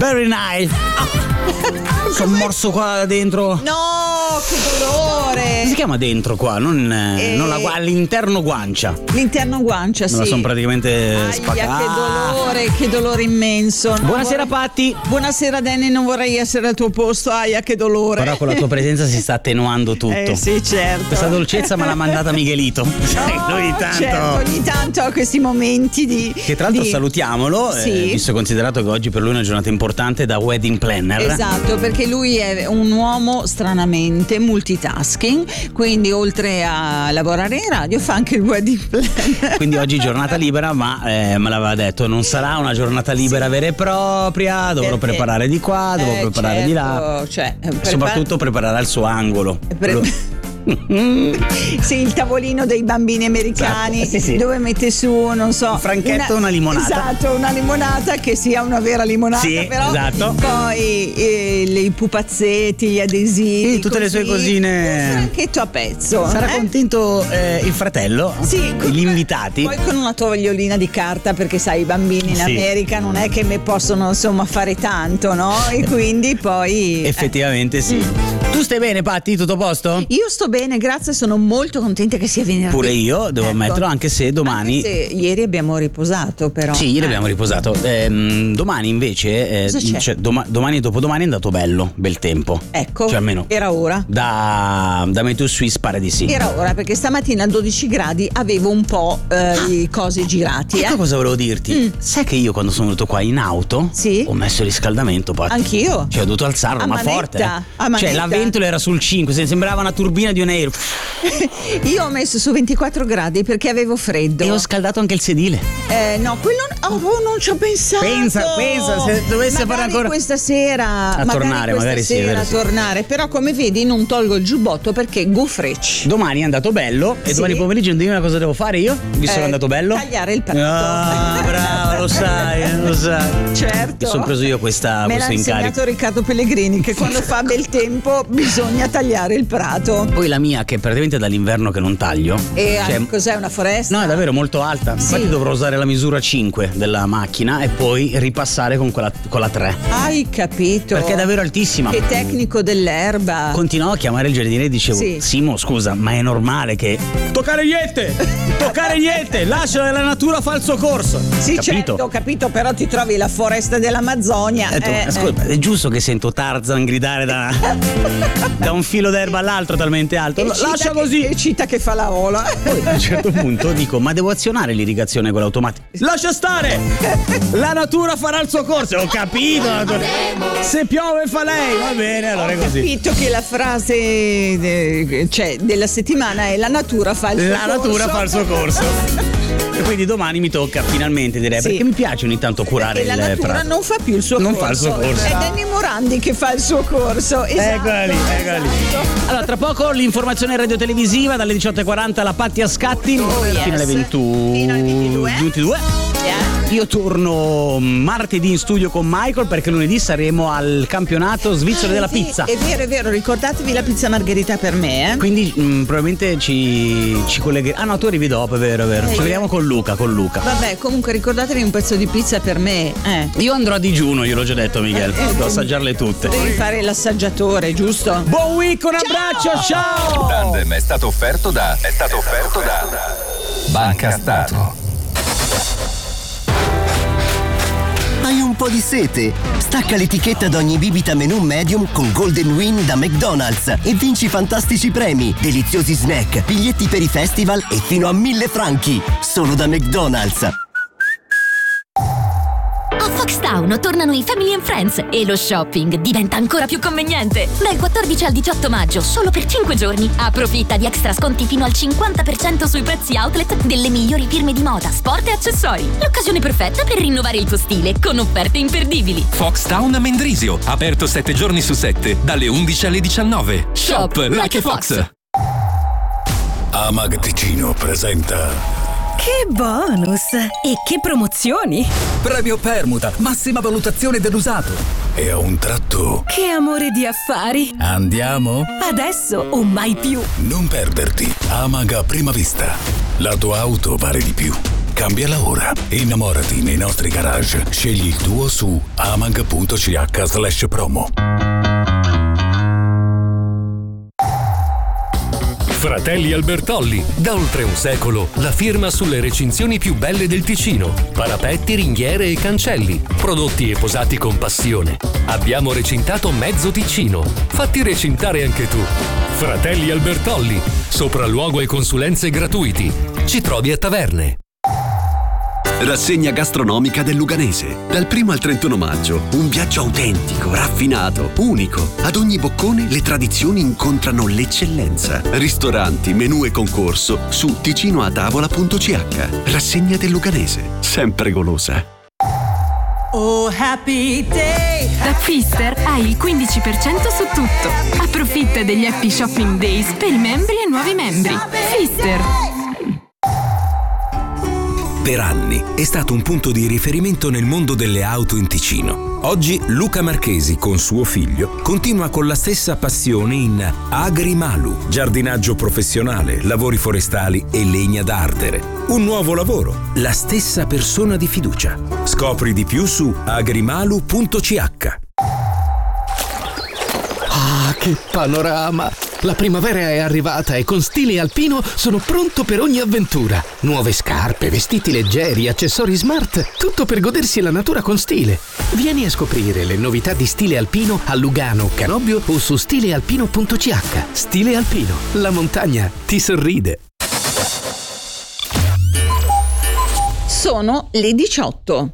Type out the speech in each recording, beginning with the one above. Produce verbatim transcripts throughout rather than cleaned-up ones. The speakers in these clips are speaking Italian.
Very nice. Sono morso qua dentro. No, che dolore. Si chiama dentro qua, non, eh... non la, all'interno guancia. L'interno guancia, me sì. la sono praticamente spacata. Che dolore, che dolore immenso. Non Buonasera vorrei... Patti. Buonasera Danny, non vorrei essere al tuo posto. Aia, che dolore. Però con la tua presenza si sta attenuando tutto. Eh sì, certo. Questa dolcezza me l'ha mandata Miguelito. No, ogni tanto. certo, ogni tanto ha questi momenti di. Che tra l'altro di... salutiamolo, sì. eh, visto e considerato che oggi per lui è una giornata importante da wedding planner. Esatto, perché lui è un uomo stranamente multitasking, quindi oltre a lavorare in radio fa anche il wedding planner. Quindi oggi giornata libera, ma eh, me l'aveva detto, non sarà una giornata libera sì. vera e propria, dovrò perché? preparare di qua, dovrò eh, preparare certo, di là. Cioè, prepar- soprattutto preparare il suo angolo. Pre- sì, il tavolino dei bambini americani, esatto, sì, sì. dove mette su, non so, un franchetto e una, una limonata. Esatto, una limonata che sia una vera limonata, sì, però esatto. Poi eh, i pupazzetti, gli adesivi, sì, tutte così, le sue cosine. Un franchetto a pezzo. Sarà eh? contento eh, il fratello, sì, gli invitati. Poi con una tovagliolina di carta, perché sai, i bambini in sì. America non è che me possono insomma fare tanto, no? E quindi poi effettivamente eh. sì. Mm. Tu stai bene, Patti? Tutto a posto? Io sto bene, grazie, sono molto contenta che sia venerdì. Pure io, devo ecco. ammetterlo, anche se domani. Anche se ieri abbiamo riposato, però. Sì, ieri eh. abbiamo riposato. Ehm, domani invece, eh, cioè, doma- domani e dopodomani è andato bello, bel tempo. Ecco. Cioè almeno. Era ora. Da, da Meteo Swiss pare di sì. Era ora, perché stamattina a dodici gradi avevo un po' eh, ah. i cose girati. Ecco eh. cosa volevo dirti. Mm. Sai che io quando sono venuto qua in auto sì. ho messo il riscaldamento, Patti. Anch'io. Cioè ho dovuto alzarlo, a ma manetta, forte. A cioè la ventola era sul cinque, sembrava una turbina di un aereo. Io ho messo su ventiquattro gradi perché avevo freddo. E ho scaldato anche il sedile. Eh no, quello oh, non ci ho pensato. Pensa, pensa, se dovesse magari fare ancora questa sera a magari tornare, questa magari sera sì, a tornare, però come vedi non tolgo il giubbotto perché go fresh. Domani è andato bello e sì. domani pomeriggio non dimmi cosa devo fare io, visto che eh, è andato bello. Tagliare il prato. Ah, bravo, lo sai, lo sai. Certo. Mi sono preso io questa Me questo l'ha incarico. insegnato Riccardo Pellegrini che quando fa bel tempo bisogna tagliare il prato. Poi la mia che è praticamente dall'inverno che non taglio. E cioè, cos'è, una foresta? No, è davvero molto alta. Sì. Infatti dovrò usare la misura cinque della macchina e poi ripassare con quella con la tre. Hai capito? Perché è davvero altissima. Che tecnico dell'erba. Continuavo a chiamare il giardiniere e dicevo sì. Simo, scusa, ma è normale che toccare niente! Toccare niente! Lascia la natura fa il suo corso. Sì, capito? certo, ho capito, però ti trovi la foresta dell'Amazzonia. Eh, tu, eh, ascolta, eh. è giusto che sento Tarzan gridare da, da un filo d'erba all'altro talmente alto. E Lascia che, così. E cita che fa la ola. Poi a un certo punto dico, ma devo azionare l'irrigazione con l'automatico. Lascia stare! La natura farà il suo corso. Ho capito. Se piove fa lei. Va bene, allora è così. Ho capito che la frase de, cioè, della settimana è la natura fa il suo la corso. La natura fa il suo corso. E quindi domani mi tocca finalmente direi sì. perché mi piace ogni tanto curare perché il la natura prato. non fa più il suo non corso. Non fa il suo corso. È Danny Morandi che fa il suo corso. Esatto. Eccola lì, eccola lì. Allora, tra poco l'informazione radiotelevisiva dalle diciotto e quaranta la Patti a scatti oh, yes. fino alle ventidue. Fino alle ventidue. ventidue. Yeah. Io torno martedì in studio con Michael perché lunedì saremo al campionato svizzero ah, della sì, pizza. È vero, è vero, ricordatevi la pizza margherita per me, eh? Quindi mh, probabilmente ci, ci collegheremo. Ah no, tu arrivi dopo, è vero, è vero. Eh, ci vediamo con Luca, con Luca. Vabbè, comunque ricordatevi un pezzo di pizza per me, eh. Io andrò a digiuno, gliel'ho già detto, Miguel. Eh, Devo assaggiarle tutte. Devi fare l'assaggiatore, giusto? Buon week, un abbraccio, ciao! ciao! Tandem è stato offerto da è stato offerto da Banca Stato. Hai un po' di sete? Stacca l'etichetta da ogni bibita menù medium con Golden Win da McDonald's e vinci fantastici premi, deliziosi snack, biglietti per i festival e fino a mille franchi. Solo da McDonald's. A Foxtown tornano i Family and Friends e lo shopping diventa ancora più conveniente. Dal quattordici al diciotto maggio, solo per cinque giorni, approfitta di extra sconti fino al cinquanta per cento sui prezzi outlet delle migliori firme di moda, sport e accessori. L'occasione perfetta per rinnovare il tuo stile con offerte imperdibili. Foxtown a Mendrisio, aperto sette giorni su sette, dalle undici alle diciannove. Shop like a Fox. Amag Ticino presenta... Che bonus! E che promozioni! Premio permuta, massima valutazione dell'usato. E a un tratto... Che amore di affari! Andiamo? Adesso o mai più! Non perderti Amag a prima vista. La tua auto vale di più. cambiala ora. Innamorati nei nostri garage. Scegli il tuo su amag punto c h slash promo. Fratelli Albertolli, da oltre un secolo, la firma sulle recinzioni più belle del Ticino. Parapetti, ringhiere e cancelli, prodotti e posati con passione. Abbiamo recintato mezzo Ticino. Fatti recintare anche tu. Fratelli Albertolli, sopralluogo e consulenze gratuiti. Ci trovi a Taverne. Rassegna gastronomica del Luganese. Dal primo al trentuno maggio, un viaggio autentico, raffinato, unico. Ad ogni boccone le tradizioni incontrano l'eccellenza. Ristoranti, menù e concorso su ticinoatavola punto c h. Rassegna del Luganese, sempre golosa. Oh, happy day! Da Pfister hai il quindici per cento su tutto. Approfitta degli Happy Shopping Days per i membri e nuovi membri. Pfister. Per anni è stato un punto di riferimento nel mondo delle auto in Ticino. Oggi Luca Marchesi, con suo figlio, continua con la stessa passione in Agrimalu, giardinaggio professionale, lavori forestali e legna da ardere. Un nuovo lavoro, la stessa persona di fiducia. Scopri di più su agrimalu punto c h. Ah, che panorama! La primavera è arrivata e con Stile Alpino sono pronto per ogni avventura. Nuove scarpe, vestiti leggeri, accessori smart, tutto per godersi la natura con stile. Vieni a scoprire le novità di Stile Alpino a Lugano, Canobbio o su stile alpino punto c h. Stile Alpino, la montagna ti sorride. Sono le diciotto.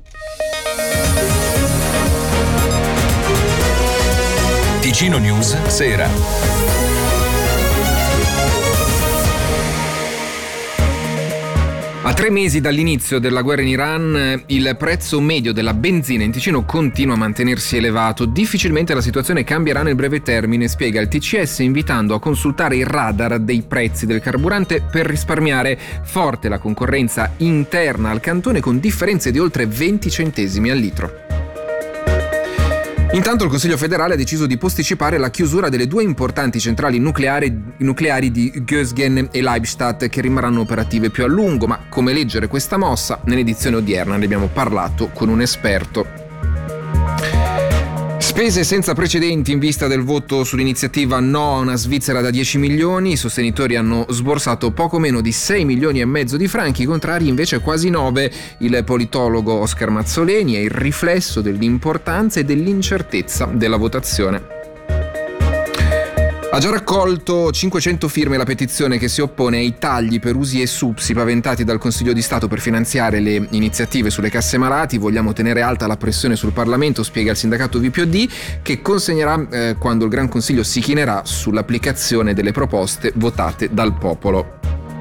Ticino News Sera. A tre mesi dall'inizio della guerra in Iran, il prezzo medio della benzina in Ticino continua a mantenersi elevato. Difficilmente la situazione cambierà nel breve termine, spiega il T C S, invitando a consultare il radar dei prezzi del carburante per risparmiare. Forte la concorrenza interna al cantone, con differenze di oltre venti centesimi al litro. Intanto il Consiglio federale ha deciso di posticipare la chiusura delle due importanti centrali nucleari, nucleari di Gösgen e Leibstadt, che rimarranno operative più a lungo. Ma come leggere questa mossa? Nell'edizione odierna ne abbiamo parlato con un esperto. Spese senza precedenti in vista del voto sull'iniziativa No a una Svizzera da dieci milioni. I sostenitori hanno sborsato poco meno di sei milioni e mezzo di franchi, i contrari invece quasi nove. Il politologo Oscar Mazzoleni è il riflesso dell'importanza e dell'incertezza della votazione. Ha già raccolto cinquecento firme la petizione che si oppone ai tagli per usi e supsi paventati dal Consiglio di Stato per finanziare le iniziative sulle casse malati. Vogliamo tenere alta la pressione sul Parlamento, spiega il sindacato V P O D, che consegnerà eh, quando il Gran Consiglio si chinerà sull'applicazione delle proposte votate dal popolo.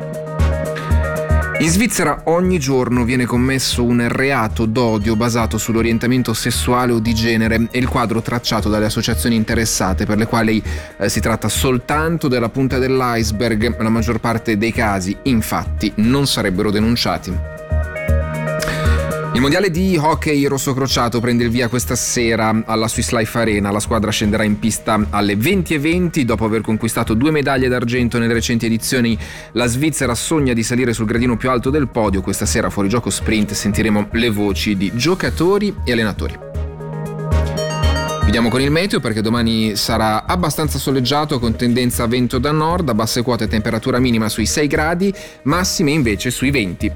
In Svizzera ogni giorno viene commesso un reato d'odio basato sull'orientamento sessuale o di genere. È il quadro tracciato dalle associazioni interessate, per le quali eh, si tratta soltanto della punta dell'iceberg. La maggior parte dei casi, infatti, non sarebbero denunciati. Il mondiale di hockey rossocrociato prende il via questa sera alla Swiss Life Arena. La squadra scenderà in pista alle venti e venti. Dopo aver conquistato due medaglie d'argento nelle recenti edizioni, la Svizzera sogna di salire sul gradino più alto del podio. Questa sera, fuori gioco sprint, sentiremo le voci di giocatori e allenatori. Vediamo con il meteo, perché domani sarà abbastanza soleggiato con tendenza a vento da nord, a basse quote temperatura minima sui sei gradi, massime invece sui venti.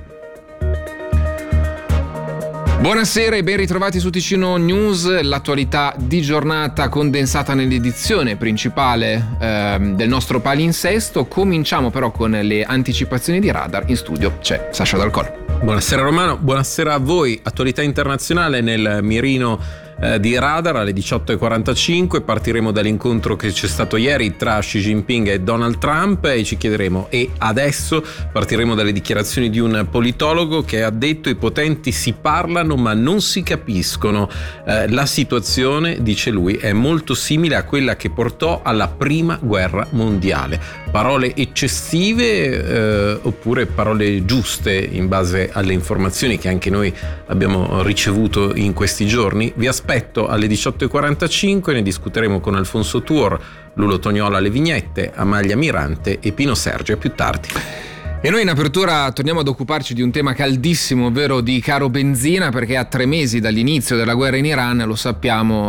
Buonasera e ben ritrovati su Ticino News, l'attualità di giornata condensata nell'edizione principale eh, del nostro palinsesto. Cominciamo però con le anticipazioni di radar. In studio c'è Sasha Dal Col. Buonasera Romano, buonasera a voi. Attualità internazionale nel mirino eh, di radar alle diciotto e quarantacinque. Partiremo dall'incontro che c'è stato ieri tra Xi Jinping e Donald Trump e ci chiederemo, e adesso partiremo dalle dichiarazioni di un politologo che ha detto: i potenti si parlano ma non si capiscono. Eh, la situazione, dice lui, è molto simile a quella che portò alla prima guerra mondiale. Parole eccessive eh, oppure parole giuste in base alle informazioni che anche noi abbiamo ricevuto in questi giorni? Vi aspetto alle diciotto e quarantacinque, ne discuteremo con Alfonso Tuor, Lulo Tognola alle vignette, Amalia Mirante e Pino Sergio più tardi. E noi in apertura torniamo ad occuparci di un tema caldissimo, ovvero di caro benzina, perché a tre mesi dall'inizio della guerra in Iran, lo sappiamo,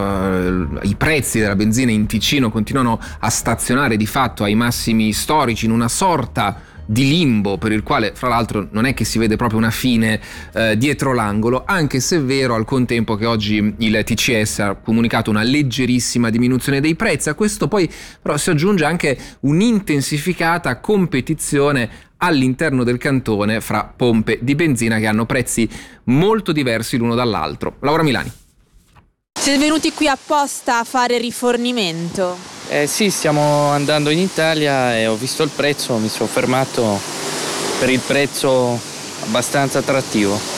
eh, i prezzi della benzina in Ticino continuano a stazionare di fatto ai massimi storici, in una sorta di limbo per il quale fra l'altro non è che si vede proprio una fine eh, dietro l'angolo, anche se è vero al contempo che oggi il T C S ha comunicato una leggerissima diminuzione dei prezzi. A questo poi però si aggiunge anche un'intensificata competizione all'interno del cantone fra pompe di benzina che hanno prezzi molto diversi l'uno dall'altro. Laura Milani. Siete venuti qui apposta a fare rifornimento? Eh sì, stiamo andando in Italia e ho visto il prezzo, mi sono fermato per il prezzo abbastanza attrattivo.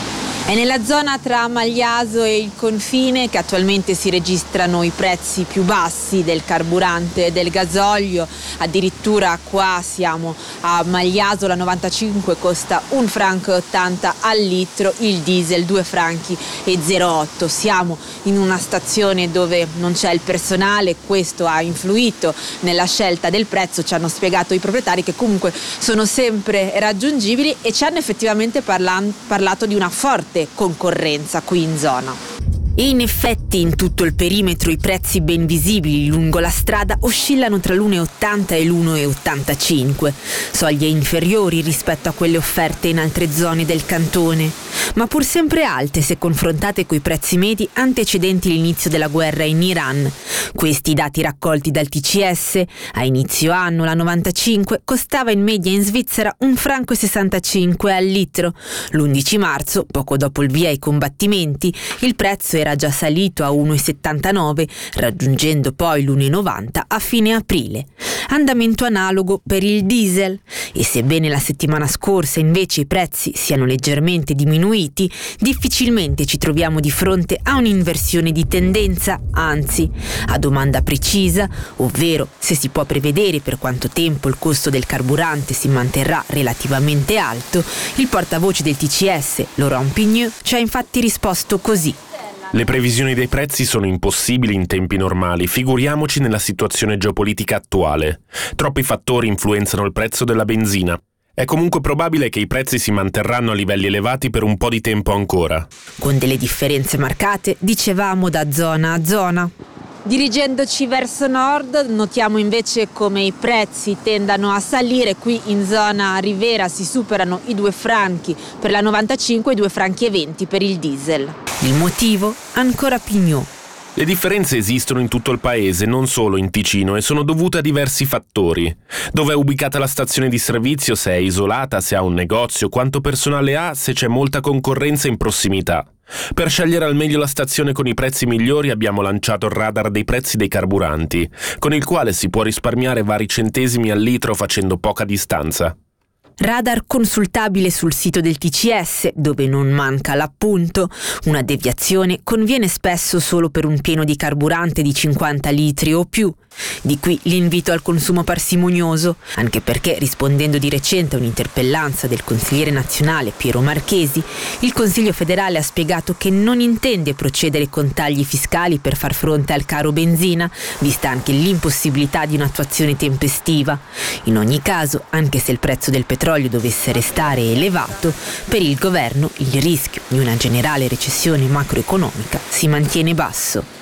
È nella zona tra Magliaso e il confine che attualmente si registrano i prezzi più bassi del carburante e del gasolio. Addirittura qua siamo a Magliaso, la novantacinque costa un franco e ottanta al litro, il diesel due franchi e zero virgola otto. Siamo in una stazione dove non c'è il personale, questo ha influito nella scelta del prezzo. Ci hanno spiegato i proprietari che comunque sono sempre raggiungibili e ci hanno effettivamente parla- parlato di una forte concorrenza qui in zona. E in effetti in tutto il perimetro i prezzi ben visibili lungo la strada oscillano tra l'uno virgola ottanta e l'uno virgola ottantacinque, soglie inferiori rispetto a quelle offerte in altre zone del cantone, ma pur sempre alte se confrontate coi prezzi medi antecedenti l'inizio della guerra in Iran. Questi dati raccolti dal T C S: a inizio anno la novantacinque costava in media in Svizzera un franco e sessantacinque al litro. L'undici marzo, poco dopo il via ai combattimenti, il prezzo era già salito a uno virgola settantanove, raggiungendo poi l'uno virgola novanta a fine aprile. Andamento analogo per il diesel. E sebbene la settimana scorsa invece i prezzi siano leggermente diminuiti, difficilmente ci troviamo di fronte a un'inversione di tendenza, anzi, a domanda precisa, ovvero se si può prevedere per quanto tempo il costo del carburante si manterrà relativamente alto, il portavoce del T C S, Laurent Pigneux, ci ha infatti risposto così. Le previsioni dei prezzi sono impossibili in tempi normali, figuriamoci nella situazione geopolitica attuale. Troppi fattori influenzano il prezzo della benzina. È comunque probabile che i prezzi si manterranno a livelli elevati per un po' di tempo ancora. Con delle differenze marcate, dicevamo, da zona a zona. Dirigendoci verso nord notiamo invece come i prezzi tendano a salire. Qui in zona Rivera si superano i due franchi per la novantacinque e i due franchi e venti per il diesel. Il motivo? Ancora Pigneux. Le differenze esistono in tutto il paese, non solo in Ticino, e sono dovute a diversi fattori. Dove è ubicata la stazione di servizio, se è isolata, se ha un negozio, quanto personale ha, se c'è molta concorrenza in prossimità. Per scegliere al meglio la stazione con i prezzi migliori abbiamo lanciato il radar dei prezzi dei carburanti, con il quale si può risparmiare vari centesimi al litro facendo poca distanza. Radar consultabile sul sito del T C S, dove non manca l'appunto. Una deviazione conviene spesso solo per un pieno di carburante di cinquanta litri o più. Di qui l'invito al consumo parsimonioso, anche perché, rispondendo di recente a un'interpellanza del consigliere nazionale Piero Marchesi, il Consiglio federale ha spiegato che non intende procedere con tagli fiscali per far fronte al caro benzina, vista anche l'impossibilità di un'attuazione tempestiva. In ogni caso, anche se il prezzo del petrolio dovesse restare elevato, per il governo il rischio di una generale recessione macroeconomica si mantiene basso.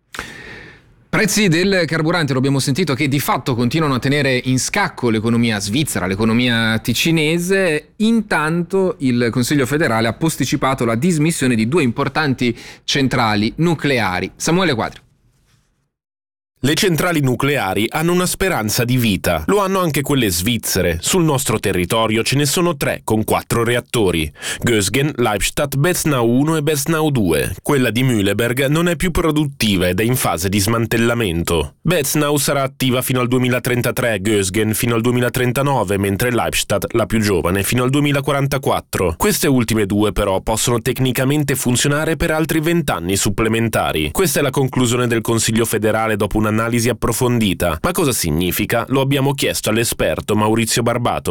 Prezzi del carburante, lo abbiamo sentito, che di fatto continuano a tenere in scacco l'economia svizzera, l'economia ticinese. Intanto il Consiglio federale ha posticipato la dismissione di due importanti centrali nucleari. Samuele Quadri. Le centrali nucleari hanno una speranza di vita, lo hanno anche quelle svizzere. Sul nostro territorio ce ne sono tre con quattro reattori: Gösgen, Leibstadt, Betznau uno e Betznau due. Quella di Mühleberg non è più produttiva ed è in fase di smantellamento. Betznau sarà attiva fino al duemilatrentatré, Gösgen fino al duemilatrentanove, mentre Leibstadt, la più giovane, fino al duemilaquarantaquattro. Queste ultime due però possono tecnicamente funzionare per altri vent'anni supplementari. Questa è la conclusione del Consiglio federale dopo un'analisi approfondita. Ma cosa significa? Lo abbiamo chiesto all'esperto Maurizio Barbato.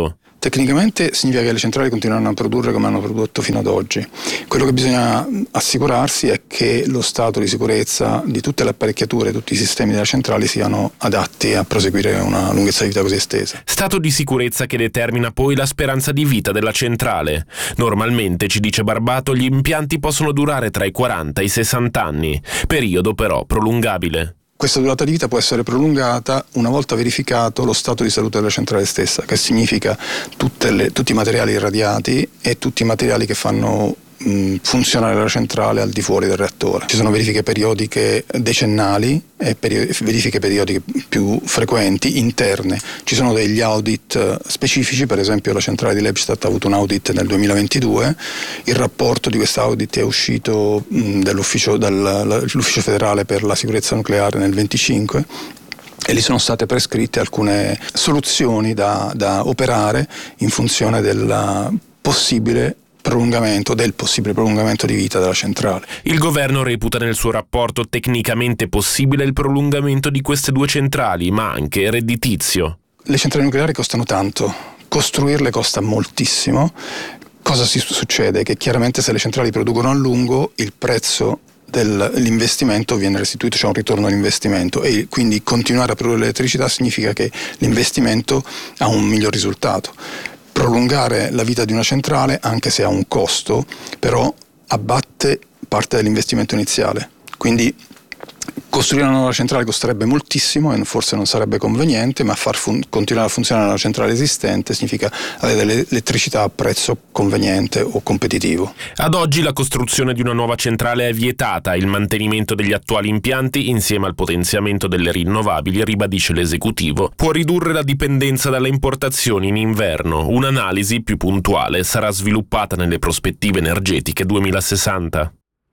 Tecnicamente significa che le centrali continueranno a produrre come hanno prodotto fino ad oggi. Quello che bisogna assicurarsi è che lo stato di sicurezza di tutte le apparecchiature, tutti i sistemi della centrale siano adatti a proseguire una lunghezza di vita così estesa. Stato di sicurezza che determina poi la speranza di vita della centrale. Normalmente, ci dice Barbato, gli impianti possono durare tra i quaranta e i sessanta anni, periodo però prolungabile. Questa durata di vita può essere prolungata una volta verificato lo stato di salute della centrale stessa, che significa tutte le, tutti i materiali irradiati e tutti i materiali che fanno mh, funzionare la centrale al di fuori del reattore. Ci sono verifiche periodiche decennali e peri- verifiche periodiche più frequenti, interne. Ci sono degli audit specifici, per esempio la centrale di Leibstadt ha avuto un audit nel duemilaventidue, il rapporto di questo audit è uscito mh, dall'ufficio, dall'ufficio federale per la sicurezza nucleare nel venticinque e lì sono state prescritte alcune soluzioni da, da operare in funzione del possibile prolungamento del possibile prolungamento di vita della centrale. Il governo reputa nel suo rapporto tecnicamente possibile il prolungamento di queste due centrali, ma anche redditizio. Le centrali nucleari costano tanto, costruirle costa moltissimo. Cosa si succede? Che chiaramente se le centrali producono a lungo, il prezzo dell'investimento viene restituito, c'è un ritorno all'investimento e quindi continuare a produrre l'elettricità significa che l'investimento ha un miglior risultato. Prolungare la vita di una centrale, anche se ha un costo, però abbatte parte dell'investimento iniziale. Quindi costruire una nuova centrale costerebbe moltissimo e forse non sarebbe conveniente, ma far fun- continuare a funzionare una centrale esistente significa avere l'elettricità a prezzo conveniente o competitivo. Ad oggi la costruzione di una nuova centrale è vietata, il mantenimento degli attuali impianti insieme al potenziamento delle rinnovabili, ribadisce l'esecutivo, può ridurre la dipendenza dalle importazioni in inverno. Un'analisi più puntuale sarà sviluppata nelle prospettive energetiche duemilasessanta.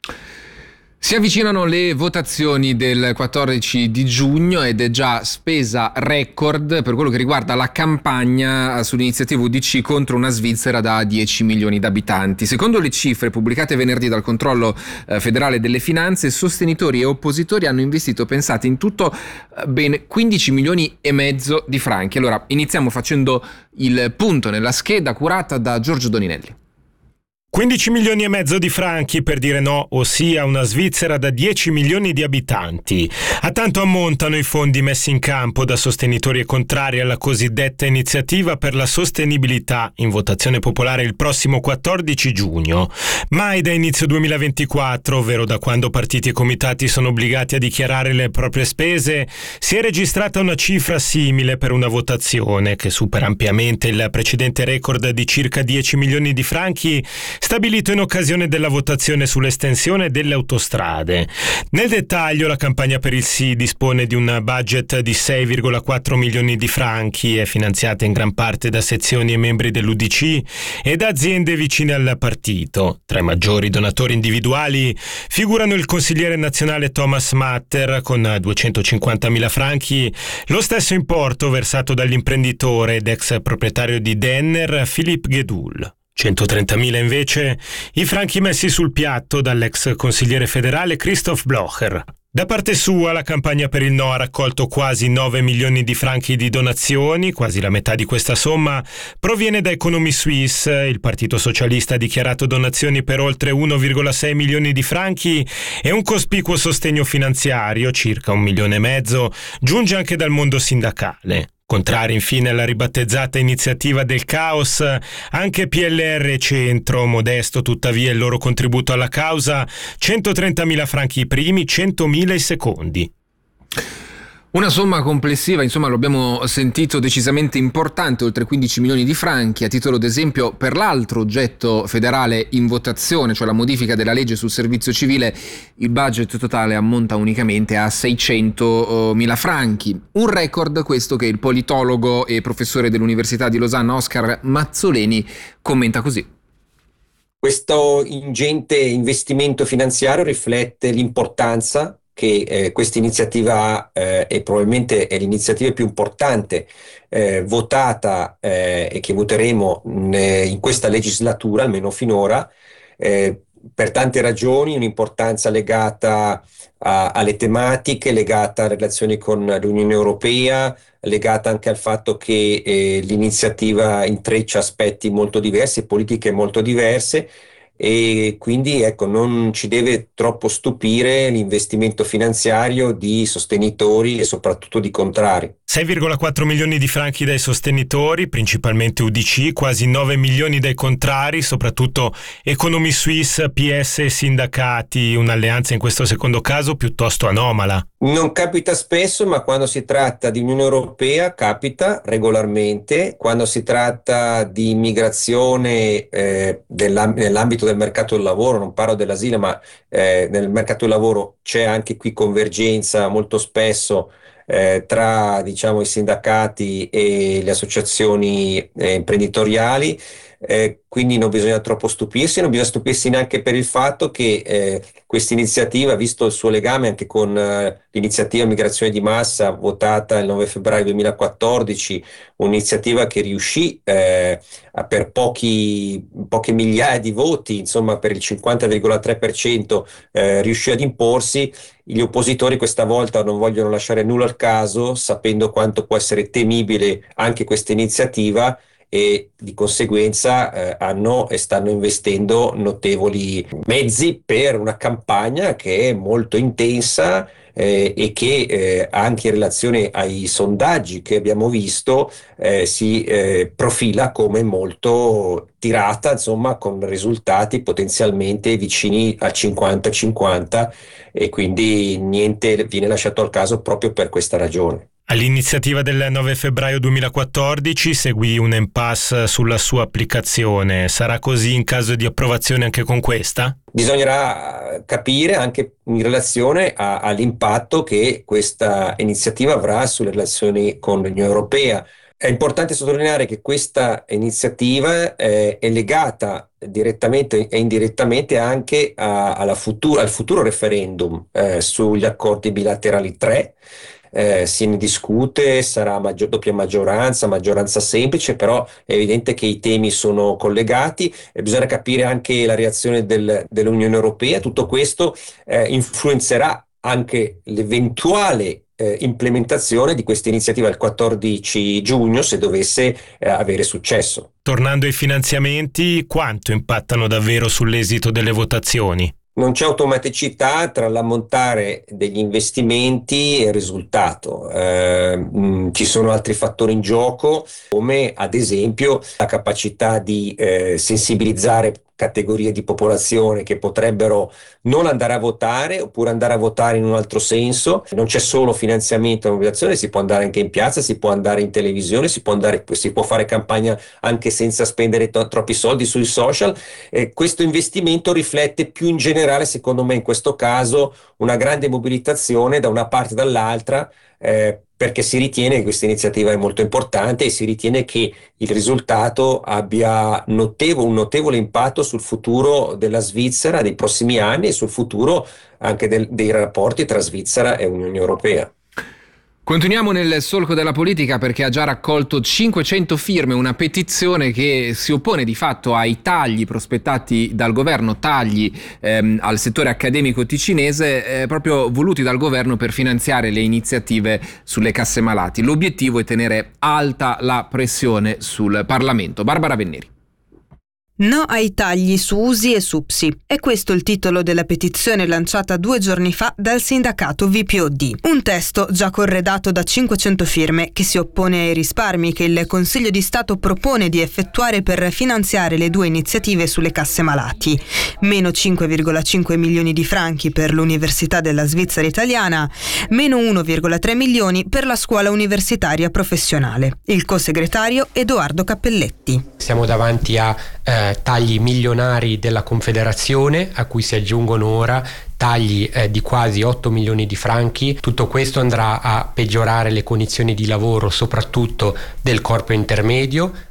Si avvicinano le votazioni del quattordici di giugno ed è già spesa record per quello che riguarda la campagna sull'iniziativa U D C contro una Svizzera da dieci milioni di abitanti. Secondo le cifre pubblicate venerdì dal Controllo eh, Federale delle Finanze, sostenitori e oppositori hanno investito, pensate, in tutto eh, ben quindici milioni e mezzo di franchi. Allora, iniziamo facendo il punto nella scheda curata da Giorgio Doninelli. quindici milioni e mezzo di franchi per dire no, ossia una Svizzera da dieci milioni di abitanti. A tanto ammontano i fondi messi in campo da sostenitori e contrari alla cosiddetta iniziativa per la sostenibilità in votazione popolare il prossimo quattordici giugno. Mai da inizio duemilaventiquattro, ovvero da quando partiti e comitati sono obbligati a dichiarare le proprie spese, si è registrata una cifra simile per una votazione che supera ampiamente il precedente record di circa dieci milioni di franchi stabilito in occasione della votazione sull'estensione delle autostrade. Nel dettaglio, la campagna per il sì dispone di un budget di sei virgola quattro milioni di franchi, è finanziata in gran parte da sezioni e membri dell'U D C e da aziende vicine al partito. Tra i maggiori donatori individuali figurano il consigliere nazionale Thomas Matter con duecentocinquantamila franchi, lo stesso importo versato dall'imprenditore ed ex proprietario di Denner Philippe Gedul. centotrentamila invece i franchi messi sul piatto dall'ex consigliere federale Christoph Blocher. Da parte sua, la campagna per il no ha raccolto quasi nove milioni di franchi di donazioni, quasi la metà di questa somma proviene da Economy Suisse. Il Partito Socialista ha dichiarato donazioni per oltre uno virgola sei milioni di franchi e un cospicuo sostegno finanziario, circa un milione e mezzo, giunge anche dal mondo sindacale. Contrari infine alla ribattezzata iniziativa del caos, anche P L R e Centro, modesto tuttavia il loro contributo alla causa, centotrentamila franchi i primi, centomila i secondi. Una somma complessiva, insomma, lo abbiamo sentito, decisamente importante, oltre quindici milioni di franchi. A titolo d'esempio, per l'altro oggetto federale in votazione, cioè la modifica della legge sul servizio civile, il budget totale ammonta unicamente a seicentomila franchi. Un record questo che il politologo e professore dell'Università di Losanna Oscar Mazzoleni commenta così. Questo ingente investimento finanziario riflette l'importanza che eh, questa iniziativa eh, è probabilmente è l'iniziativa più importante eh, votata eh, e che voteremo in, in questa legislatura, almeno finora, eh, per tante ragioni, un'importanza legata a, alle tematiche, legata alle relazioni con l'Unione Europea, legata anche al fatto che eh, l'iniziativa intreccia aspetti molto diversi, politiche molto diverse, e quindi ecco, non ci deve troppo stupire l'investimento finanziario di sostenitori e soprattutto di contrari. sei virgola quattro milioni di franchi dai sostenitori, principalmente U D C, quasi nove milioni dai contrari, soprattutto Economy Suisse, P S e sindacati, un'alleanza in questo secondo caso piuttosto anomala. Non capita spesso, ma quando si tratta di Unione Europea capita regolarmente. Quando si tratta di immigrazione eh, nell'ambito del mercato del lavoro, non parlo dell'asilo, ma eh, nel mercato del lavoro c'è anche qui convergenza molto spesso eh, tra diciamo i sindacati e le associazioni eh, imprenditoriali. Eh, quindi non bisogna troppo stupirsi, non bisogna stupirsi neanche per il fatto che eh, questa iniziativa, visto il suo legame anche con eh, l'iniziativa Migrazione di Massa votata il nove febbraio duemilaquattordici, un'iniziativa che riuscì eh, a per pochi, poche migliaia di voti, insomma per il cinquanta virgola tre per cento eh, riuscì ad imporsi. Gli oppositori questa volta non vogliono lasciare nulla al caso, sapendo quanto può essere temibile anche questa iniziativa, e di conseguenza eh, hanno e stanno investendo notevoli mezzi per una campagna che è molto intensa eh, e che eh, anche in relazione ai sondaggi che abbiamo visto eh, si eh, profila come molto tirata, insomma, con risultati potenzialmente vicini al cinquanta cinquanta, e quindi niente viene lasciato al caso proprio per questa ragione. All'iniziativa del nove febbraio duemilaquattordici seguì un impasse sulla sua applicazione. Sarà così in caso di approvazione anche con questa? Bisognerà capire anche in relazione a, all'impatto che questa iniziativa avrà sulle relazioni con l'Unione Europea. È importante sottolineare che questa iniziativa eh, è legata direttamente e indirettamente anche a, alla futuro, al futuro referendum eh, sugli accordi bilaterali tre. Eh, se ne discute, sarà maggior, doppia maggioranza, maggioranza semplice, però è evidente che i temi sono collegati e bisogna capire anche la reazione del, dell'Unione Europea. Tutto questo eh, influenzerà anche l'eventuale eh, implementazione di questa iniziativa il quattordici giugno, se dovesse eh, avere successo. Tornando ai finanziamenti, quanto impattano davvero sull'esito delle votazioni? Non c'è automaticità tra l'ammontare degli investimenti e il risultato. Eh, mh, ci sono altri fattori in gioco, come ad esempio la capacità di eh, sensibilizzare categorie di popolazione che potrebbero non andare a votare oppure andare a votare in un altro senso. Non c'è solo finanziamento e mobilitazione, si può andare anche in piazza, si può andare in televisione, si può, andare, si può fare campagna anche senza spendere to- troppi soldi sui social. Eh, questo investimento riflette più in generale, secondo me in questo caso, una grande mobilitazione da una parte e dall'altra, eh, perché si ritiene che questa iniziativa è molto importante e si ritiene che il risultato abbia notevole, un notevole impatto sul futuro della Svizzera dei prossimi anni e sul futuro anche del, dei rapporti tra Svizzera e Unione Europea. Continuiamo nel solco della politica, perché ha già raccolto cinquecento firme una petizione che si oppone di fatto ai tagli prospettati dal governo, tagli ehm, al settore accademico ticinese eh, proprio voluti dal governo per finanziare le iniziative sulle casse malati. L'obiettivo è tenere alta la pressione sul Parlamento. Barbara Venneri. No ai tagli su U S I e S U P S I. È questo il titolo della petizione lanciata due giorni fa dal sindacato V P O D. Un testo già corredato da cinquecento firme che si oppone ai risparmi che il Consiglio di Stato propone di effettuare per finanziare le due iniziative sulle casse malati. Meno cinque virgola cinque milioni di franchi per l'Università della Svizzera Italiana, meno uno virgola tre milioni per la Scuola Universitaria Professionale. Il co-segretario Edoardo Cappelletti. Siamo davanti a eh, tagli milionari della Confederazione, a cui si aggiungono ora tagli eh, di quasi otto milioni di franchi. Tutto questo andrà a peggiorare le condizioni di lavoro soprattutto del corpo intermedio,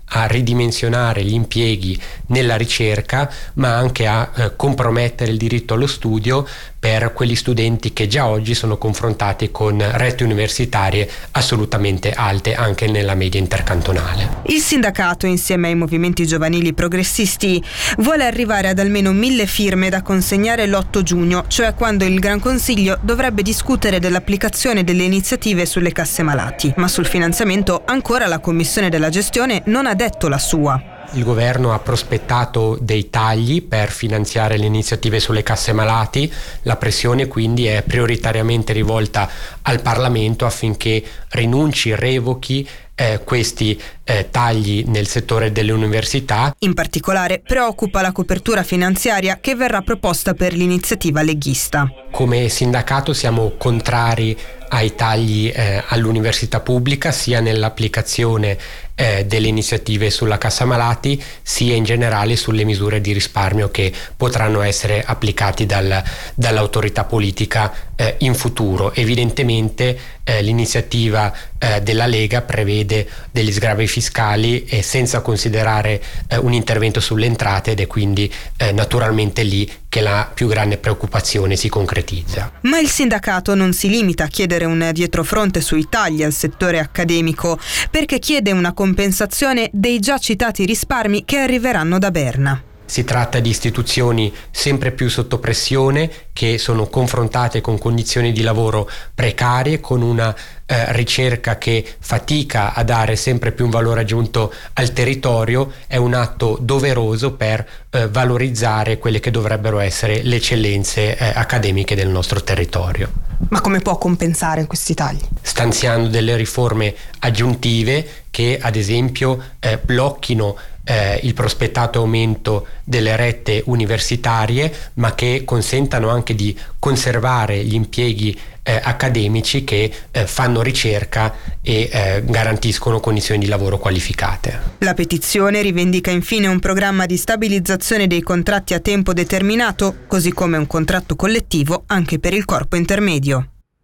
a ridimensionare gli impieghi nella ricerca, ma anche a eh, compromettere il diritto allo studio per quegli studenti che già oggi sono confrontati con rette universitarie assolutamente alte anche nella media intercantonale. Il sindacato, insieme ai movimenti giovanili progressisti, vuole arrivare ad almeno mille firme da consegnare l'otto giugno, cioè quando il Gran Consiglio dovrebbe discutere dell'applicazione delle iniziative sulle casse malati. Ma sul finanziamento ancora la Commissione della gestione non ha detto la sua. Il governo ha prospettato dei tagli per finanziare le iniziative sulle casse malati, la pressione quindi è prioritariamente rivolta al Parlamento affinché rinunci, revochi eh, questi eh, tagli nel settore delle università. In particolare preoccupa la copertura finanziaria che verrà proposta per l'iniziativa leghista. Come sindacato siamo contrari ai tagli eh, all'università pubblica, sia nell'applicazione eh, delle iniziative sulla cassa malati, sia in generale sulle misure di risparmio che potranno essere applicati dal, dall'autorità politica eh, in futuro. Evidentemente eh, l'iniziativa eh, della Lega prevede degli sgravi fiscali e senza considerare eh, un intervento sulle entrate, ed è quindi eh, naturalmente lì che la più grande preoccupazione si concretizza. Ma il sindacato non si limita a chiedere un dietrofront sui tagli al settore accademico, perché chiede una compensazione dei già citati risparmi che arriveranno da Berna. Si tratta di istituzioni sempre più sotto pressione, che sono confrontate con condizioni di lavoro precarie, con una eh, ricerca che fatica a dare sempre più un valore aggiunto al territorio. È un atto doveroso per eh, valorizzare quelle che dovrebbero essere le eccellenze eh, accademiche del nostro territorio. Ma come può compensare questi tagli? Stanziando delle riforme aggiuntive che ad esempio eh, blocchino Eh, il prospettato aumento delle rette universitarie, ma che consentano anche di conservare gli impieghi eh, accademici che eh, fanno ricerca e eh, garantiscono condizioni di lavoro qualificate. La petizione rivendica infine un programma di stabilizzazione dei contratti a tempo determinato, così come un contratto collettivo anche per il corpo intermedio.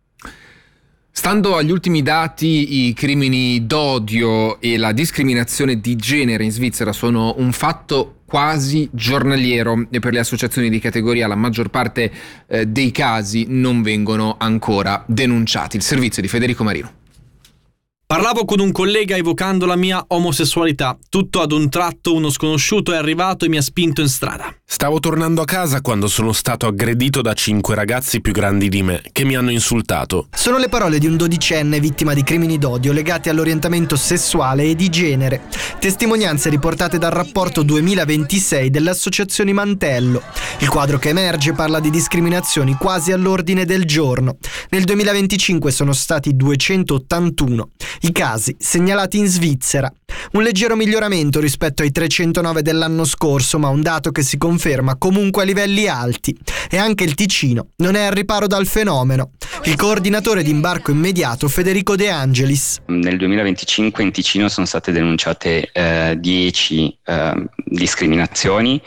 Stando agli ultimi dati, i crimini d'odio e la discriminazione di genere in Svizzera sono un fatto quasi giornaliero e per le associazioni di categoria la maggior parte eh, dei casi non vengono ancora denunciati. Il servizio di Federico Marino. Parlavo con un collega evocando la mia omosessualità. Tutto ad un tratto uno sconosciuto è arrivato e mi ha spinto in strada. Stavo tornando a casa quando sono stato aggredito da cinque ragazzi più grandi di me che mi hanno insultato. Sono le parole di un dodicenne vittima di crimini d'odio legati all'orientamento sessuale e di genere. Testimonianze riportate dal rapporto duemilaventisei delle associazioni Mantello. Il quadro che emerge parla di discriminazioni quasi all'ordine del giorno. Nel duemilaventicinque sono stati duecentottantuno i casi segnalati in Svizzera. Un leggero miglioramento rispetto ai trecentonove dell'anno scorso, ma un dato che si conferma comunque a livelli alti. E anche il Ticino non è al riparo dal fenomeno. Il coordinatore di imbarco immediato Federico De Angelis. Nel duemilaventicinque in Ticino sono state denunciate eh, dieci eh, discriminazioni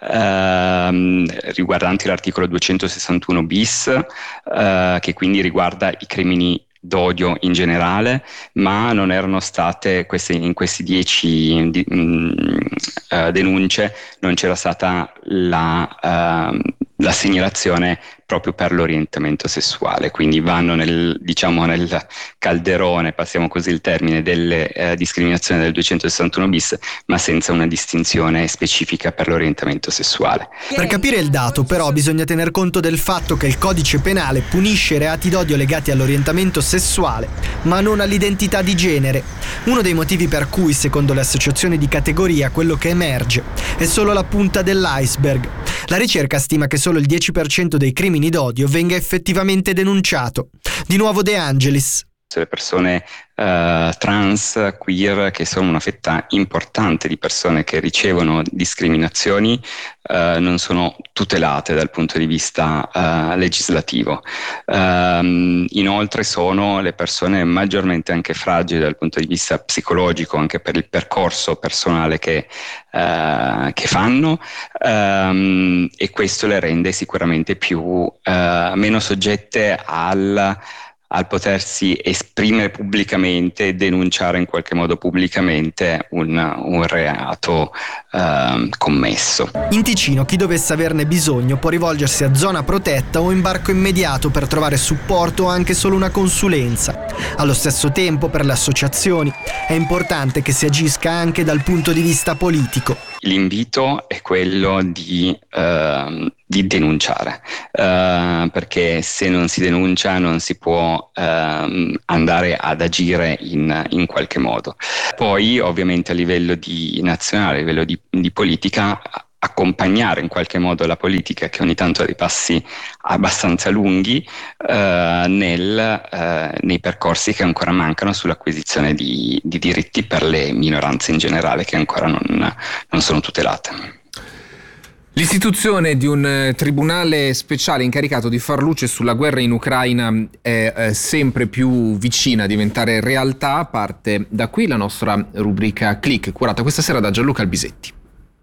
eh, riguardanti l'articolo duecentosessantuno bis, eh, che quindi riguarda i crimini d'odio in generale, ma non erano state queste, in questi dieci di, mh, uh, denunce non c'era stata la, uh, la segnalazione proprio per l'orientamento sessuale, quindi vanno nel, diciamo, nel calderone, passiamo così il termine, delle eh, discriminazioni del duecentosessantuno bis, ma senza una distinzione specifica per l'orientamento sessuale. Per capire il dato, però, bisogna tener conto del fatto che il codice penale punisce i reati d'odio legati all'orientamento sessuale, ma non all'identità di genere. Uno dei motivi per cui, secondo le associazioni di categoria, quello che emerge è solo la punta dell'iceberg. La ricerca stima che solo il dieci per cento dei crimini d'odio venga effettivamente denunciato. Di nuovo De Angelis. Le persone uh, trans, queer, che sono una fetta importante di persone che ricevono discriminazioni, uh, non sono tutelate dal punto di vista uh, legislativo. Um, inoltre sono le persone maggiormente anche fragili dal punto di vista psicologico, anche per il percorso personale che, uh, che fanno, um, e questo le rende sicuramente più uh, meno soggette al al potersi esprimere pubblicamente e denunciare in qualche modo pubblicamente un, un reato eh, commesso. In Ticino chi dovesse averne bisogno può rivolgersi a zona protetta o imbarco immediato per trovare supporto o anche solo una consulenza. Allo stesso tempo, per le associazioni è importante che si agisca anche dal punto di vista politico. L'invito è quello di, eh, di denunciare, eh, perché se non si denuncia non si può eh, andare ad agire in, in qualche modo. Poi ovviamente a livello di nazionale, a livello di, di politica, accompagnare in qualche modo la politica, che ogni tanto ha dei passi abbastanza lunghi eh, nel, eh, nei percorsi che ancora mancano sull'acquisizione di, di diritti per le minoranze in generale, che ancora non, non sono tutelate. L'istituzione di un tribunale speciale incaricato di far luce sulla guerra in Ucraina è eh, sempre più vicina a diventare realtà. Parte da qui la nostra rubrica Click, curata questa sera da Gianluca Albisetti.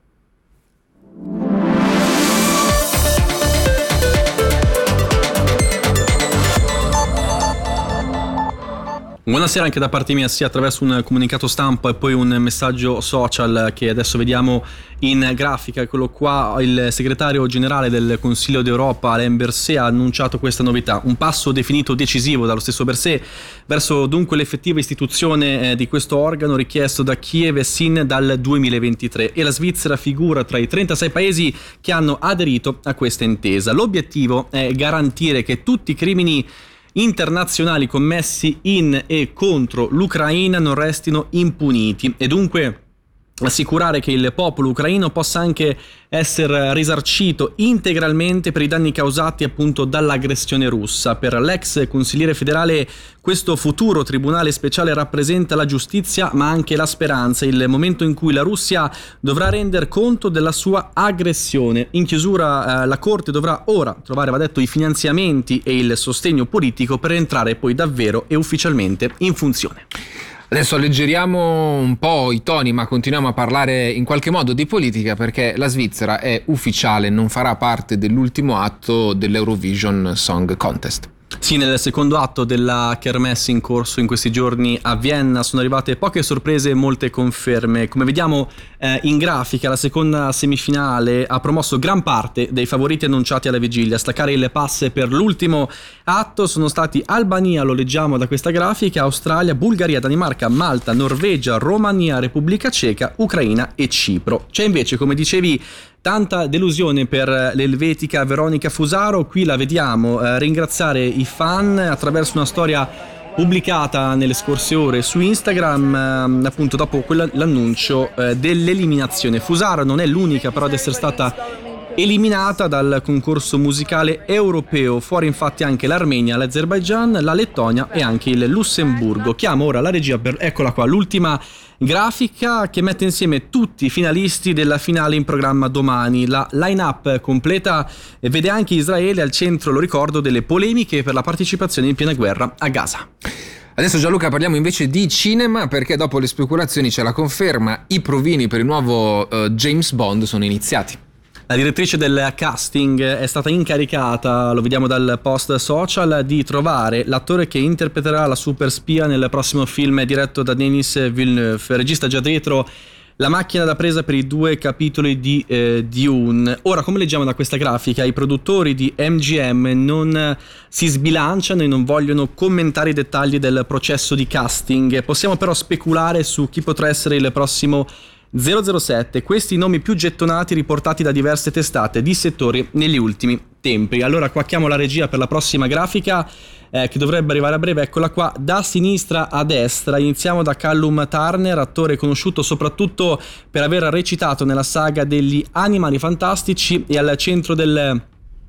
Buonasera anche da parte mia, sia attraverso un comunicato stampa e poi un messaggio social che adesso vediamo in grafica. Eccolo qua, il segretario generale del Consiglio d'Europa Alain Berset ha annunciato questa novità, un passo definito decisivo dallo stesso Berset verso dunque l'effettiva istituzione di questo organo richiesto da Kiev sin dal duemilaventitré, e la Svizzera figura tra i trentasei paesi che hanno aderito a questa intesa. L'obiettivo è garantire che tutti i crimini internazionali commessi in e contro l'Ucraina non restino impuniti e dunque assicurare che il popolo ucraino possa anche essere risarcito integralmente per i danni causati appunto dall'aggressione russa. Per l'ex consigliere federale questo futuro tribunale speciale rappresenta la giustizia ma anche la speranza, il momento in cui la Russia dovrà render conto della sua aggressione. In chiusura eh, la Corte dovrà ora trovare, va detto, i finanziamenti e il sostegno politico per entrare poi davvero e ufficialmente in funzione. Adesso alleggeriamo un po' i toni, ma continuiamo a parlare in qualche modo di politica, perché la Svizzera è ufficiale, non farà parte dell'ultimo atto dell'Eurovision Song Contest. Sì, nel secondo atto della kermesse in corso in questi giorni a Vienna sono arrivate poche sorprese e molte conferme. Come vediamo eh, in grafica, la seconda semifinale ha promosso gran parte dei favoriti annunciati alla vigilia. A staccare il pass per l'ultimo atto sono stati Albania, lo leggiamo da questa grafica, Australia, Bulgaria, Danimarca, Malta, Norvegia, Romania, Repubblica Ceca, Ucraina e Cipro. C'è invece, come dicevi, tanta delusione per l'elvetica Veronica Fusaro. Qui la vediamo eh, ringraziare i fan attraverso una storia pubblicata nelle scorse ore su Instagram, eh, appunto dopo quella, l'annuncio eh, dell'eliminazione. Fusaro non è l'unica però ad essere stata eliminata dal concorso musicale europeo. Fuori infatti anche l'Armenia, l'Azerbaigian, la Lettonia e anche il Lussemburgo. Chiamo ora la regia per, eccola qua, l'ultima grafica che mette insieme tutti i finalisti della finale in programma domani. La line-up completa vede anche Israele al centro, lo ricordo, delle polemiche per la partecipazione in piena guerra a Gaza. Adesso Gianluca parliamo invece di cinema, perché dopo le speculazioni c'è la conferma, i provini per il nuovo uh, James Bond sono iniziati. La direttrice del casting è stata incaricata, lo vediamo dal post social, di trovare l'attore che interpreterà la super spia nel prossimo film diretto da Denis Villeneuve, regista già dietro La macchina da presa per i due capitoli di eh, Dune. Ora, come leggiamo da questa grafica, i produttori di M G M non si sbilanciano e non vogliono commentare i dettagli del processo di casting. Possiamo però speculare su chi potrà essere il prossimo zero zero sette, questi i nomi più gettonati riportati da diverse testate di settori negli ultimi tempi. Allora quacchiamo la regia per la prossima grafica eh, che dovrebbe arrivare a breve. Eccola qua, da sinistra a destra. Iniziamo da Callum Turner, attore conosciuto soprattutto per aver recitato nella saga degli Animali Fantastici e al centro del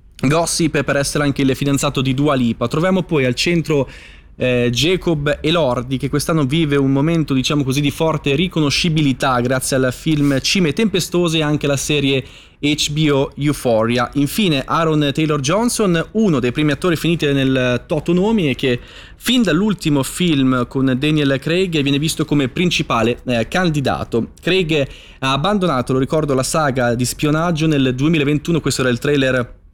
gossip per essere anche il fidanzato di Dua Lipa. Troviamo poi al centro Eh, Jacob Elordi, che quest'anno vive un momento, diciamo così, di forte riconoscibilità grazie al film Cime Tempestose e anche alla serie H B O Euphoria. Infine Aaron Taylor Johnson, uno dei primi attori finiti nel Totonomi e che fin dall'ultimo film con Daniel Craig viene visto come principale eh, candidato. Craig ha abbandonato, lo ricordo, la saga di spionaggio nel duemilaventuno, questo era il trailer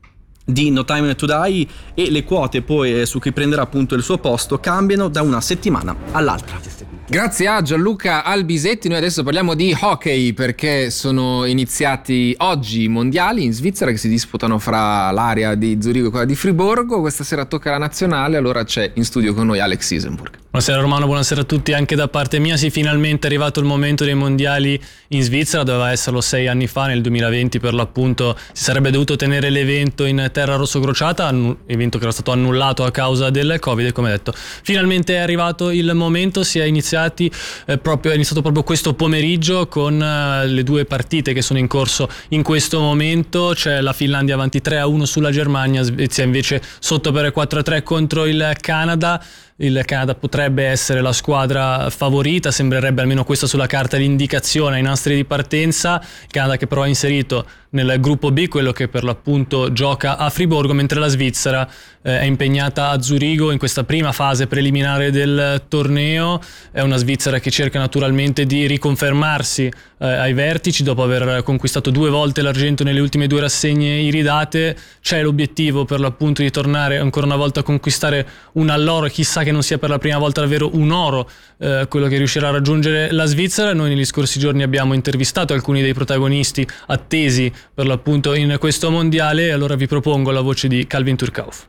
di No Time to Die, e le quote poi su chi prenderà appunto il suo posto cambiano da una settimana all'altra. Grazie a Gianluca Albisetti. Noi adesso parliamo di hockey, perché sono iniziati oggi i mondiali in Svizzera che si disputano fra l'area di Zurigo e quella di Friburgo. Questa sera tocca la nazionale, allora c'è in studio con noi Alex Isenburg. Buonasera Romano, buonasera a tutti anche da parte mia. Sì, finalmente è arrivato il momento dei mondiali in Svizzera, doveva esserlo sei anni fa, nel duemilaventi per l'appunto si sarebbe dovuto tenere l'evento in terra rossocrociata, evento che era stato annullato a causa del Covid, e come detto finalmente è arrivato il momento. Si è iniziati eh, proprio, è iniziato proprio questo pomeriggio con eh, le due partite che sono in corso in questo momento. C'è la Finlandia avanti tre a uno sulla Germania, Svezia invece sotto per quattro a tre contro il Canada. Il Canada potrebbe essere la squadra favorita, sembrerebbe almeno questa sulla carta l'indicazione ai nastri di partenza. Il Canada che però è inserito nel gruppo B, quello che per l'appunto gioca a Friburgo, mentre la Svizzera eh, è impegnata a Zurigo in questa prima fase preliminare del torneo. È una Svizzera che cerca naturalmente di riconfermarsi eh, ai vertici dopo aver conquistato due volte l'argento nelle ultime due rassegne iridate. C'è l'obiettivo per l'appunto di tornare ancora una volta a conquistare un alloro, chissà che non sia per la prima volta davvero un oro eh, quello che riuscirà a raggiungere la Svizzera. Noi negli scorsi giorni abbiamo intervistato alcuni dei protagonisti attesi per l'appunto in questo mondiale, e allora vi propongo la voce di Calvin Turkauf.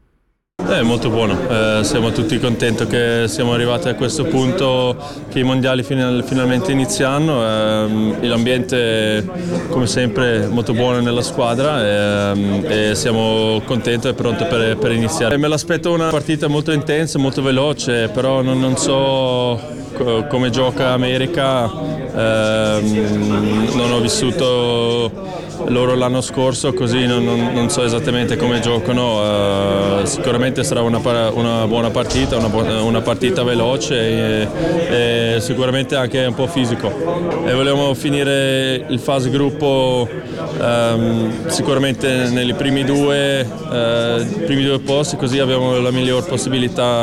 È molto buono, eh, siamo tutti contenti che siamo arrivati a questo punto, che i mondiali final, finalmente iniziano. Eh, l'ambiente come sempre è molto buono nella squadra, e, e siamo contenti e pronti per, per iniziare. Me l'aspetto una partita molto intensa, molto veloce, però non, non so co- come gioca America, eh, non ho vissuto loro l'anno scorso, così non, non, non so esattamente come giocano. Uh, sicuramente sarà una, una buona partita, una, una partita veloce e, e sicuramente anche un po' fisico. E vogliamo finire il fase gruppo um, sicuramente nei primi due, uh, primi due posti, così abbiamo la miglior possibilità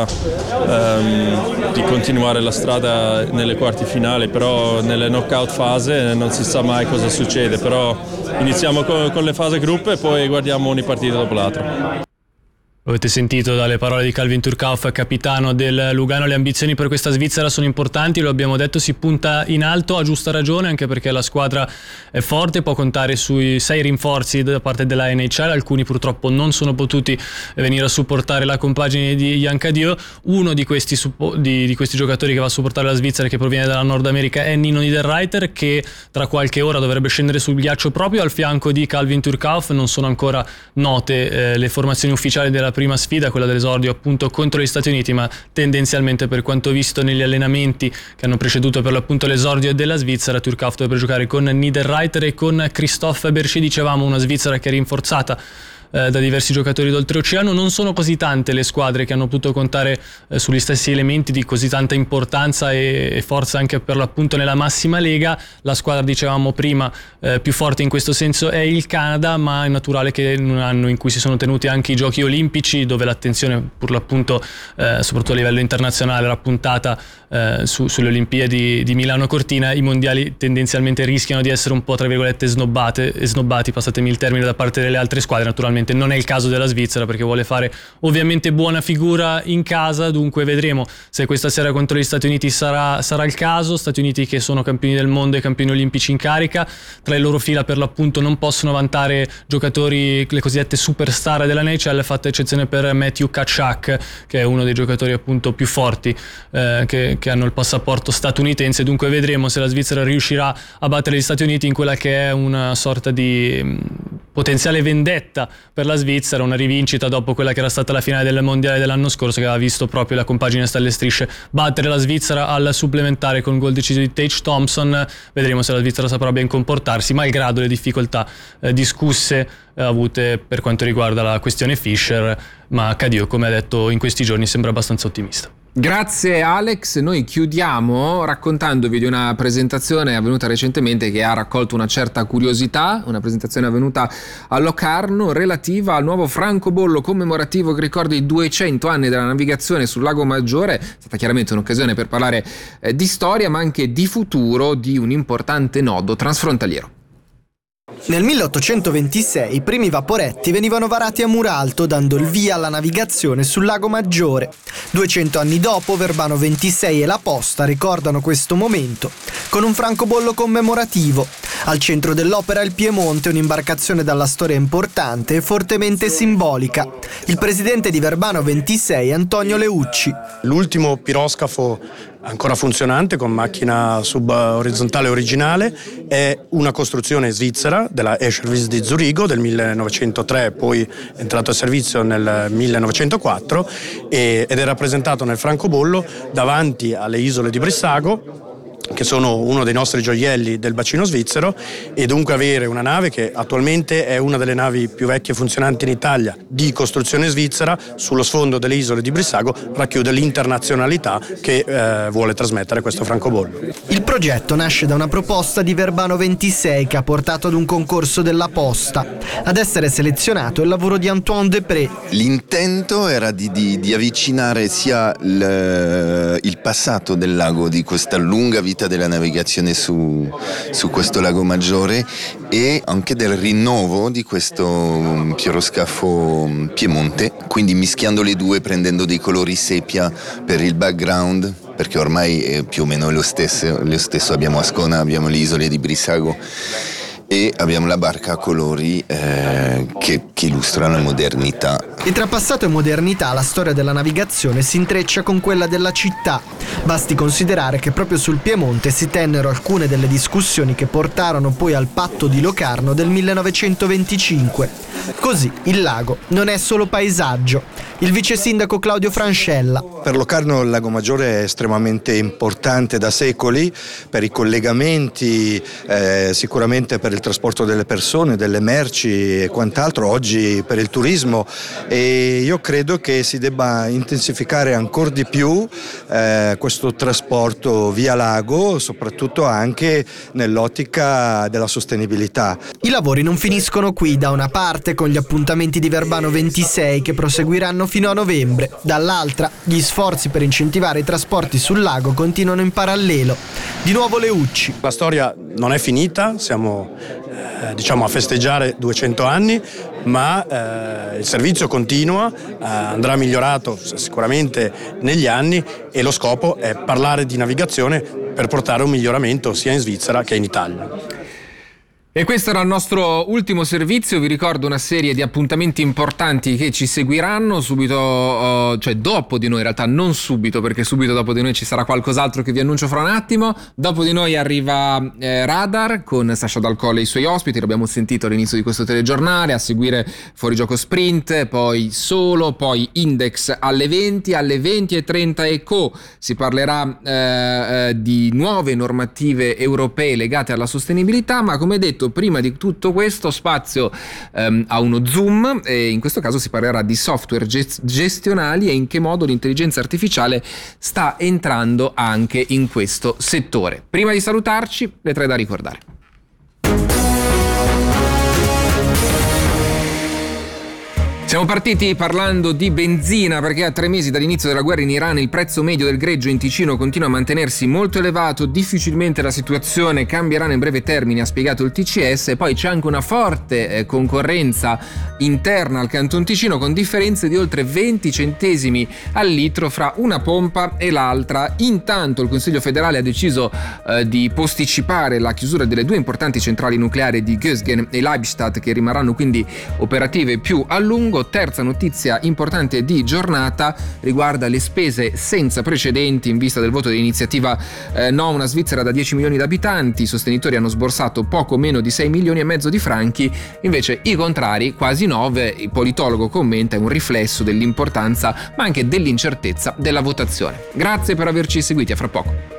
um, di continuare la strada nelle quarti finali. Però nelle knockout fase non si sa mai cosa succede, però iniziamo con, con le fasi gruppo e poi guardiamo ogni partita dopo l'altra. Avete sentito dalle parole di Calvin Turkauf, capitano del Lugano. Le ambizioni per questa Svizzera sono importanti, lo abbiamo detto, si punta in alto a giusta ragione, anche perché la squadra è forte, può contare sui sei rinforzi da parte della N H L, alcuni purtroppo non sono potuti venire a supportare la compagine di Jan Cadieux. Uno di questi, suppo- di, di questi giocatori che va a supportare la Svizzera, che proviene dalla Nord America, è Nino Niederreiter, che tra qualche ora dovrebbe scendere sul ghiaccio proprio al fianco di Calvin Turkauf. Non sono ancora note eh, le formazioni ufficiali della prima sfida, quella dell'esordio appunto contro gli Stati Uniti, ma tendenzialmente per quanto visto negli allenamenti che hanno preceduto per l'appunto l'esordio della Svizzera, Turkauf dovrebbe giocare con Niederreiter e con Christophe Berchi. Dicevamo una Svizzera che è rinforzata eh, da diversi giocatori d'oltreoceano. Non sono così tante le squadre che hanno potuto contare eh, sugli stessi elementi di così tanta importanza e, e forza anche per l'appunto nella massima lega. La squadra, dicevamo prima, eh, più forte in questo senso è il Canada, ma è naturale che in un anno in cui si sono tenuti anche i giochi olimpici, dove l'attenzione per l'appunto eh, soprattutto a livello internazionale era puntata eh, su, sulle Olimpiadi di Milano Cortina, i mondiali tendenzialmente rischiano di essere un po' tra virgolette snobbate, snobbati, passatemi il termine, da parte delle altre squadre. Naturalmente non è il caso della Svizzera, perché vuole fare ovviamente buona figura in casa, dunque vedremo se questa sera contro gli Stati Uniti sarà, sarà il caso. Stati Uniti che sono campioni del mondo e campioni olimpici in carica, tra le loro fila per l'appunto non possono vantare giocatori, le cosiddette superstar della N H L, fatta eccezione per Matthew Tkachuk, che è uno dei giocatori appunto più forti eh, che, che hanno il passaporto statunitense. Dunque vedremo se la Svizzera riuscirà a battere gli Stati Uniti in quella che è una sorta di mh, potenziale vendetta per la Svizzera, una rivincita dopo quella che era stata la finale del mondiale dell'anno scorso, che aveva visto proprio la compagine Stelle Strisce battere la Svizzera al supplementare con gol deciso di Tage Thompson. Vedremo se la Svizzera saprà ben comportarsi, malgrado le difficoltà eh, discusse eh, avute per quanto riguarda la questione Fischer, ma Cadieux, come ha detto in questi giorni, sembra abbastanza ottimista. Grazie Alex, noi chiudiamo raccontandovi di una presentazione avvenuta recentemente che ha raccolto una certa curiosità, una presentazione avvenuta a Locarno relativa al nuovo francobollo commemorativo che ricorda i duecento anni della navigazione sul Lago Maggiore. È stata chiaramente un'occasione per parlare eh, di storia, ma anche di futuro di un importante nodo transfrontaliero. Nel milleottocentoventisei i primi vaporetti venivano varati a Muralto, dando il via alla navigazione sul Lago Maggiore. duecento anni dopo, Verbano ventisei e la Posta ricordano questo momento con un francobollo commemorativo. Al centro dell'opera il Piemonte, un'imbarcazione dalla storia importante e fortemente simbolica. Il presidente di Verbano ventisei, Antonio Leucci. L'ultimo piroscafo ancora funzionante con macchina suborizzontale originale è una costruzione svizzera della Escherwies di Zurigo del millenovecentotre, poi è entrato a servizio nel millenovecentoquattro ed è rappresentato nel francobollo davanti alle isole di Brissago, che sono uno dei nostri gioielli del bacino svizzero, e dunque avere una nave che attualmente è una delle navi più vecchie funzionanti in Italia di costruzione svizzera sullo sfondo delle isole di Brissago racchiude l'internazionalità che eh, vuole trasmettere questo francobollo. Il progetto nasce da una proposta di Verbano ventisei che ha portato ad un concorso della Posta. Ad essere selezionato il lavoro di Antoine Depré. L'intento era di, di, di avvicinare sia il, il passato del lago, di questa lunga vita della navigazione su, su questo lago Maggiore, e anche del rinnovo di questo piroscafo Piemonte, quindi mischiando le due, prendendo dei colori sepia per il background, perché ormai è più o meno lo stesso, lo stesso abbiamo Ascona, abbiamo le isole di Brissago e abbiamo la barca a colori eh, che, che illustrano la modernità. E tra passato e modernità la storia della navigazione si intreccia con quella della città. Basti considerare che proprio sul Piemonte si tennero alcune delle discussioni che portarono poi al patto di Locarno del millenovecentoventicinque. Così il lago non è solo paesaggio. Il vice sindaco Claudio Francella. Per Locarno il Lago Maggiore è estremamente importante da secoli per i collegamenti, eh, sicuramente per il trasporto delle persone, delle merci e quant'altro, oggi per il turismo, e io credo che si debba intensificare ancora di più eh, questo trasporto via lago, soprattutto anche nell'ottica della sostenibilità. I lavori non finiscono qui, da una parte con gli appuntamenti di Verbano ventisei che proseguiranno fino a novembre, dall'altra gli sforzi per incentivare i trasporti sul lago continuano in parallelo. Di nuovo Leucci. La storia non è finita, siamo eh, diciamo a festeggiare duecento anni, ma eh, il servizio continua, eh, andrà migliorato sicuramente negli anni, e lo scopo è parlare di navigazione per portare un miglioramento sia in Svizzera che in Italia. E questo era il nostro ultimo servizio. Vi ricordo una serie di appuntamenti importanti che ci seguiranno subito, cioè dopo di noi, in realtà non subito, perché subito dopo di noi ci sarà qualcos'altro che vi annuncio fra un attimo. Dopo di noi arriva eh, Radar con Sasha Dal Colle e i suoi ospiti, l'abbiamo sentito all'inizio di questo telegiornale, a seguire Fuorigioco Sprint, poi Solo, poi Index alle venti, alle venti e trenta Eco si parlerà eh, di nuove normative europee legate alla sostenibilità, ma come detto prima di tutto questo spazio ehm, a uno zoom, e in questo caso si parlerà di software gest- gestionali e in che modo l'intelligenza artificiale sta entrando anche in questo settore. Prima di salutarci, le tre da ricordare. Siamo partiti parlando di benzina, perché a tre mesi dall'inizio della guerra in Iran il prezzo medio del greggio in Ticino continua a mantenersi molto elevato. Difficilmente la situazione cambierà nel breve termine, ha spiegato il T C S. Poi c'è anche una forte eh, concorrenza interna al Canton Ticino, con differenze di oltre venti centesimi al litro fra una pompa e l'altra. Intanto il Consiglio federale ha deciso eh, di posticipare la chiusura delle due importanti centrali nucleari di Gösgen e Leibstadt, che rimarranno quindi operative più a lungo. Terza notizia importante di giornata riguarda le spese senza precedenti in vista del voto dell'iniziativa eh, No una Svizzera da dieci milioni di abitanti. I sostenitori hanno sborsato poco meno di sei milioni e mezzo di franchi, invece i contrari quasi nove. Il politologo commenta: è un riflesso dell'importanza ma anche dell'incertezza della votazione. Grazie per averci seguiti, a fra poco.